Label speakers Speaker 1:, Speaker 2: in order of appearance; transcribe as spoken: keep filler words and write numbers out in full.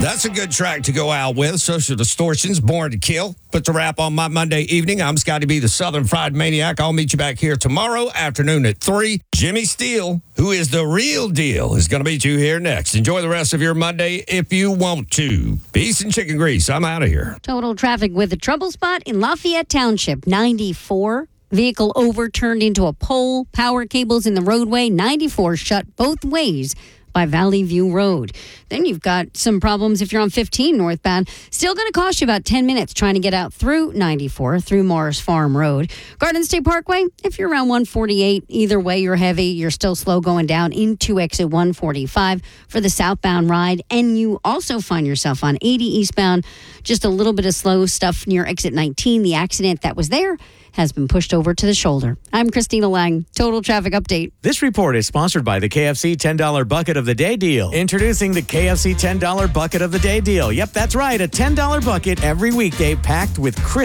Speaker 1: That's a good track to go out with. Social Distortions, Born to Kill. Put the wrap on my Monday evening. I'm Scotty B, the Southern Fried Maniac. I'll meet you back here tomorrow afternoon at three. Jimmy Steele, who is the real deal, is going to meet you here next. Enjoy the rest of your Monday if you want to. Peace and chicken grease. I'm out of here.
Speaker 2: Total traffic with a trouble spot in Lafayette Township, ninety-four. Vehicle overturned into a pole. Power cables in the roadway. ninety-four shut both ways by Valley View Road. Then you've got some problems if you're on fifteen northbound. Still going to cost you about ten minutes trying to get out through ninety-four, through Morris Farm Road. Garden State Parkway, if you're around one forty-eight, either way you're heavy. You're still slow going down into exit one forty-five for the southbound ride. And you also find yourself on eighty eastbound, just a little bit of slow stuff near exit nineteen. The accident that was there has been pushed over to the shoulder. I'm Christina Lang. Total traffic update.
Speaker 3: This report is sponsored by the K F C ten dollar Bucket of the Day deal. Introducing the K F C ten dollar Bucket of the Day deal. Yep, that's right. A ten dollar bucket every weekday packed with crisp